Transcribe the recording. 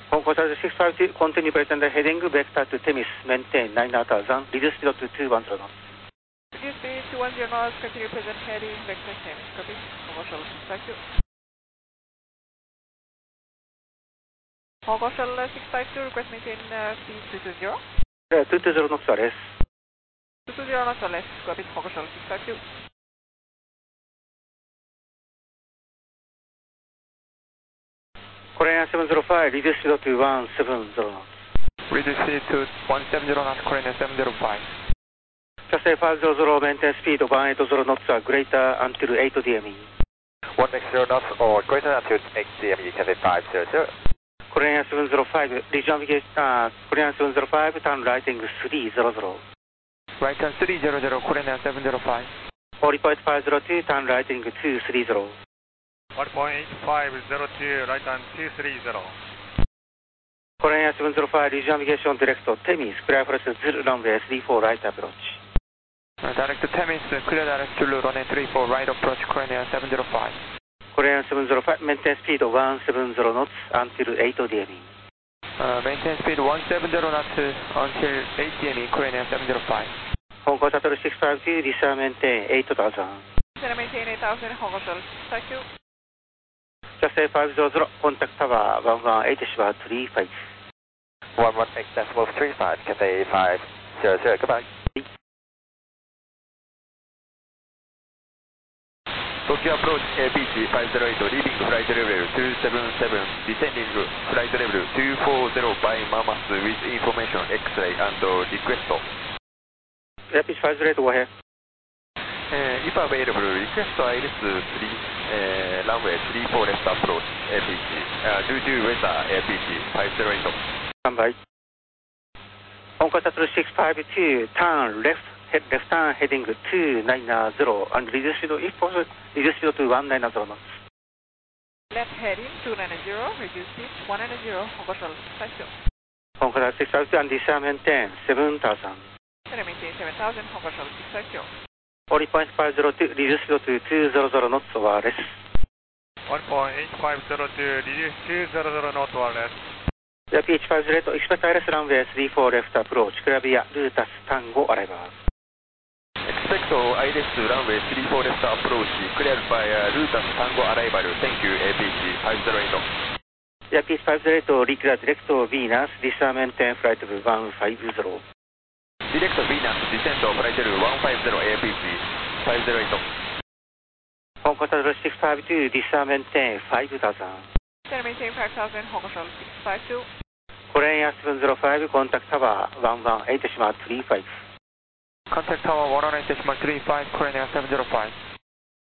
Hong Kong Charter 652, continue present heading vector to Temis, maintain 9000, reduce speed to 210 knots. Reduce speed to 10 knots, continue present heading vector Temis, copy. Hong Kong Charter 652. Hong Kong Charter 652, request maintain speed 220. 220 knots or less. 220 knots or less, copy. Hong Kong Charter 652. Korean 705, reduce speed to 170 knots. Reduce speed to 170 knots, Korean 705. Cathay 500, maintain speed of 180 knots or greater until 8 DME. 180 knots or greater until 8 DME, Cathay 500. Korean 705, region Korean 705, turn righting 300. Right turn 300, Korean 705. 40.502, turn righting 230. 1.8502, right on 230. Korean 705, region navigation direct to Temis, clear for Zulu runway 34 right approach. Direct to Temis, clear direct Zulu runway 34 right approach, Korean 705. Korean 705, maintain speed of 170 knots until 8 DME. Maintain speed 170 knots until 8 DME, Korean 705. Hong Kong Charter 652, descend maintain 8000. Descend maintain 8000, Hong Kong Charter 652. Cathay 500, contact tower 118.35. 118.35, Cathay 500, goodbye. Tokyo approach APG 508, leaving flight level 277, descending flight level 240 by Mammoth with information X-ray and request. APG 508, go ahead. If available, request ILS 3, runway 34 left approach APG, due to weather APG 508. Stand by. Hong Kong Charter 652, turn left turn heading 290 and reduce speed if possible, reduce speed to 190 knots. Left heading 290, reduce speed 190, Hong Kong Charter 652. Hong Kong Charter 652 and descend maintain 7000. Descend maintain 7000, Hong Kong Charter 652. 40.502, reduce speed to 200 knots or less. 1.8502, reduce 200 knots or less. PH 508, expect ILS runway 34 left approach, clear via Lutas Tango arrival. Expect ILS runway 34 left approach, cleared by Lutas Tango arrival. Thank you, APG 508. PH 508, reclear direct to Venus, descend maintain flight level 150. Direct to Venus, descend flight level 150, APG 508. Hong Kong Charter 652, descend maintain 5000. Descend maintain 5000, Hong Kong Charter 652. Korean 705, contact tower 118.35. Contact tower 118.35, Korean 705.